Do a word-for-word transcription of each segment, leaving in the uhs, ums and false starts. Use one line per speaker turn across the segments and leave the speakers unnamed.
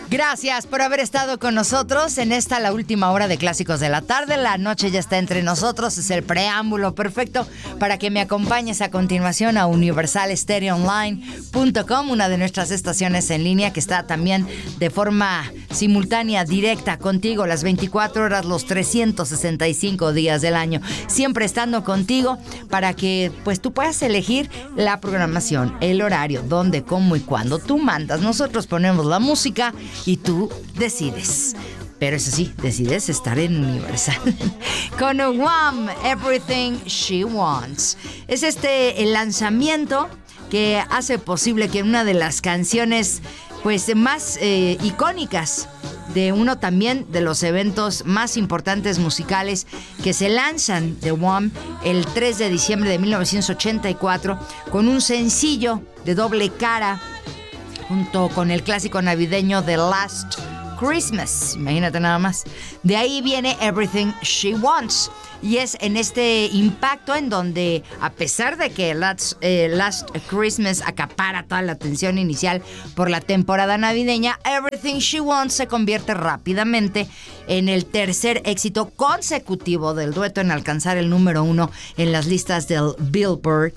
Gracias por haber estado con nosotros en esta, la última hora de Clásicos de la Tarde. La noche ya está entre nosotros, es el preámbulo perfecto para que me acompañes a continuación a universal stereo online punto com, una de nuestras estaciones en línea que está también de forma simultánea, directa contigo las veinticuatro horas, los trescientos sesenta y cinco días del año, siempre estando contigo para que pues tú puedas elegir la programación, el horario, dónde, cómo y cuándo. Tú mandas, nosotros ponemos la música y tú decides. Pero eso sí, decides estar en Universal. Con Wham! Everything She Wants. Es este el lanzamiento que hace posible que una de las canciones pues más eh, icónicas de uno también de los eventos más importantes musicales que se lanzan de Wham! El tres de diciembre de mil novecientos ochenta y cuatro con un sencillo de doble cara junto con el clásico navideño The Last Christmas. Imagínate nada más. De ahí viene Everything She Wants. Y es en este impacto en donde, a pesar de que Last, eh, Last Christmas acapara toda la atención inicial por la temporada navideña, Everything She Wants se convierte rápidamente en el tercer éxito consecutivo del dueto en alcanzar el número uno en las listas del Billboard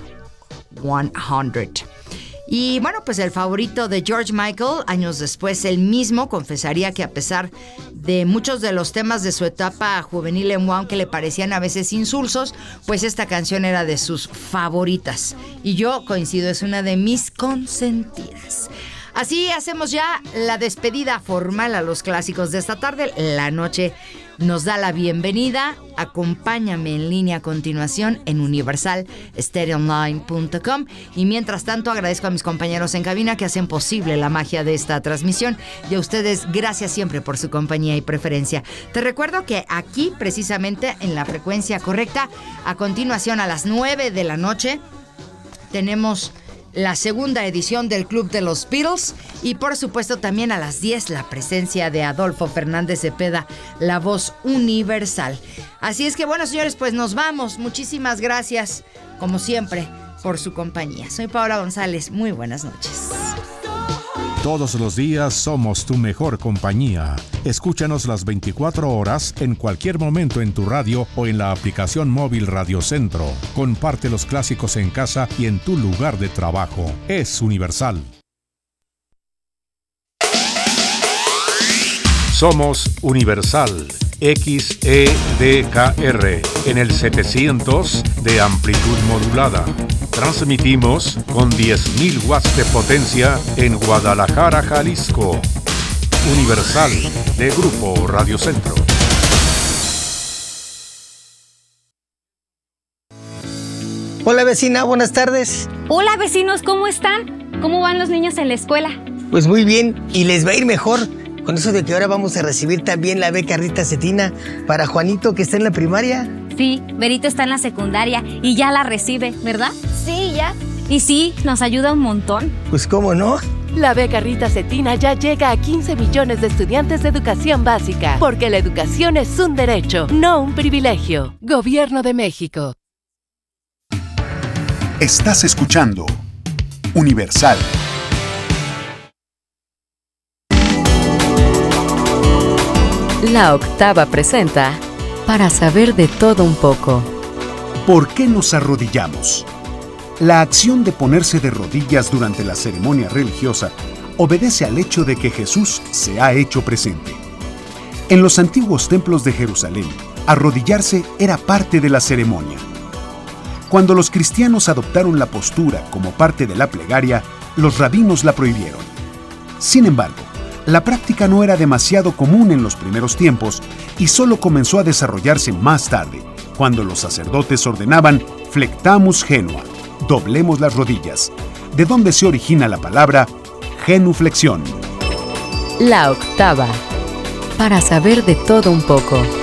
cien. Y bueno, pues el favorito de George Michael, años después él mismo confesaría que a pesar de muchos de los temas de su etapa juvenil en Wham que le parecían a veces insulsos, pues esta canción era de sus favoritas. Y yo coincido, es una de mis consentidas. Así hacemos ya la despedida formal a los clásicos de esta tarde. La noche nos da la bienvenida. Acompáñame en línea a continuación en universal stereo online punto com. Y mientras tanto agradezco a mis compañeros en cabina que hacen posible la magia de esta transmisión. Y a ustedes, gracias siempre por su compañía y preferencia. Te recuerdo que aquí, precisamente en la frecuencia correcta, a continuación a las nueve de la noche, tenemos la segunda edición del Club de los Beatles y por supuesto también a las diez la presencia de Adolfo Fernández Cepeda, la voz universal. Así es que bueno, señores, pues nos vamos. Muchísimas gracias, como siempre, por su compañía. Soy Paola González, muy buenas noches.
Todos los días somos tu mejor compañía. Escúchanos las veinticuatro horas en cualquier momento en tu radio o en la aplicación móvil Radio Centro. Comparte los clásicos en casa y en tu lugar de trabajo. Es Universal. Somos Universal. X E D K R en el setecientos de amplitud modulada. Transmitimos con diez mil watts de potencia en Guadalajara, Jalisco. Universal de Grupo Radio Centro.
Hola vecina, buenas tardes.
Hola vecinos, ¿cómo están? ¿Cómo van los niños en la escuela?
Pues muy bien, y les va a ir mejor. Con eso de que ahora vamos a recibir también la beca Rita Cetina para Juanito, que está en la primaria.
Sí, Berito está en la secundaria y ya la recibe, ¿verdad?
Sí, ya.
Y sí, nos ayuda un montón.
Pues cómo no.
La beca Rita Cetina ya llega a quince millones de estudiantes de educación básica, porque la educación es un derecho, no un privilegio. Gobierno de México.
Estás escuchando Universal.
La Octava presenta Para saber de todo un poco.
¿Por qué nos arrodillamos? La acción de ponerse de rodillas durante la ceremonia religiosa obedece al hecho de que Jesús se ha hecho presente. En los antiguos templos de Jerusalén, arrodillarse era parte de la ceremonia. Cuando los cristianos adoptaron la postura como parte de la plegaria, los rabinos la prohibieron. Sin embargo, la práctica no era demasiado común en los primeros tiempos y solo comenzó a desarrollarse más tarde, cuando los sacerdotes ordenaban flectamus genua, doblemos las rodillas, de donde se origina la palabra genuflexión.
La Octava, para saber de todo un poco.